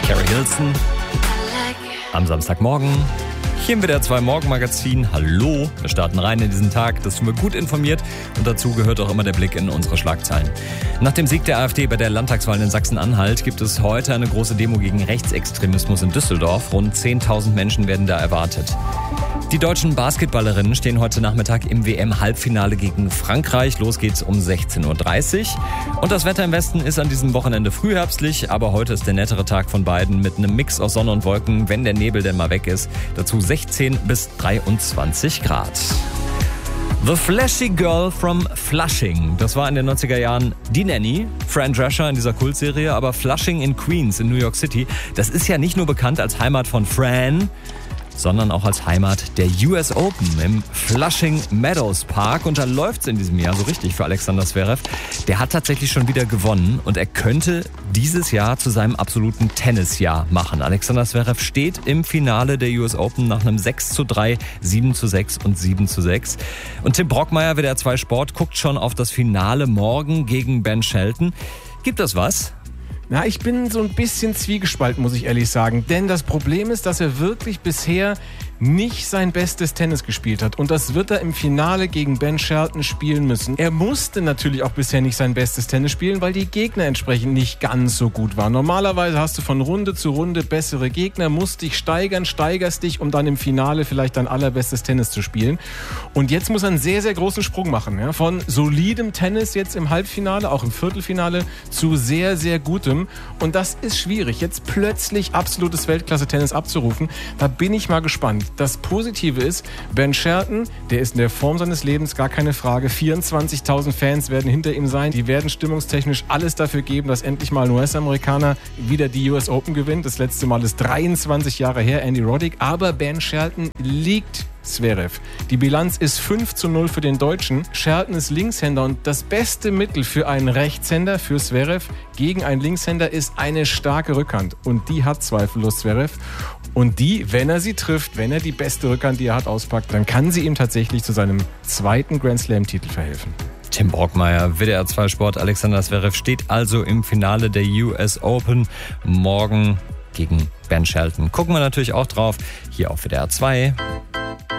Carrie Hilson. Am Samstagmorgen. Hier im WDR 2 Morgenmagazin. Hallo, wir starten rein in diesen Tag. Das tun wir gut informiert und dazu gehört auch immer der Blick in unsere Schlagzeilen. Nach dem Sieg der AfD bei der Landtagswahl in Sachsen-Anhalt gibt es heute eine große Demo gegen Rechtsextremismus in Düsseldorf. Rund 10.000 Menschen werden da erwartet. Die deutschen Basketballerinnen stehen heute Nachmittag im WM-Halbfinale gegen Frankreich. Los geht's um 16.30 Uhr. Und das Wetter im Westen ist an diesem Wochenende frühherbstlich, aber heute ist der nettere Tag von beiden mit einem Mix aus Sonne und Wolken, wenn der Nebel denn mal weg ist. Dazu 16 bis 23 Grad. The Flashy Girl from Flushing. Das war in den 90er Jahren die Nanny, Fran Drescher in dieser Kultserie, aber Flushing in Queens in New York City, das ist ja nicht nur bekannt als Heimat von Fran, sondern auch als Heimat der US Open im Flushing Meadows Park. Und da läuft's in diesem Jahr so richtig für Alexander Zverev. Der hat tatsächlich schon wieder gewonnen und er könnte dieses Jahr zu seinem absoluten Tennisjahr machen. Alexander Zverev steht im Finale der US Open nach einem 6:3, 7:6 und 7:6. Und Tim Brockmeier, WDR 2 Sport, guckt schon auf das Finale morgen gegen Ben Shelton. Gibt das was? Na, ich bin so ein bisschen zwiegespalten, muss ich ehrlich sagen. Denn das Problem ist, dass er wirklich bisher nicht sein bestes Tennis gespielt hat. Und das wird er im Finale gegen Ben Shelton spielen müssen. Er musste natürlich auch bisher nicht sein bestes Tennis spielen, weil die Gegner entsprechend nicht ganz so gut waren. Normalerweise hast du von Runde zu Runde bessere Gegner, musst dich steigern, steigerst dich, um dann im Finale vielleicht dein allerbestes Tennis zu spielen. Und jetzt muss er einen sehr, sehr großen Sprung machen. Ja? Von solidem Tennis jetzt im Halbfinale, auch im Viertelfinale, zu sehr, sehr gutem. Und das ist schwierig, jetzt plötzlich absolutes Weltklasse-Tennis abzurufen. Da bin ich mal gespannt. Das Positive ist, Ben Shelton, der ist in der Form seines Lebens, gar keine Frage. 24.000 Fans werden hinter ihm sein. Die werden stimmungstechnisch alles dafür geben, dass endlich mal ein US-Amerikaner wieder die US Open gewinnt. Das letzte Mal ist 23 Jahre her, Andy Roddick. Aber Ben Shelton liegt Zverev. Die Bilanz ist 5:0 für den Deutschen. Shelton ist Linkshänder und das beste Mittel für einen Rechtshänder, für Zverev, gegen einen Linkshänder ist eine starke Rückhand. Und die hat zweifellos Zverev. Und die, wenn er sie trifft, wenn er die beste Rückhand, die er hat, auspackt, dann kann sie ihm tatsächlich zu seinem zweiten Grand Slam-Titel verhelfen. Tim Brockmeier, WDR 2 Sport. Alexander Zverev steht also im Finale der US Open morgen gegen Ben Shelton. Gucken wir natürlich auch drauf, hier auf WDR 2.